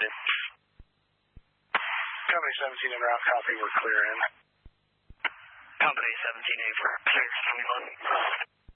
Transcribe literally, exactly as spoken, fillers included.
accepted. Company seventeen and route copy, we're clear in. Company seventeen A for clear, can we load?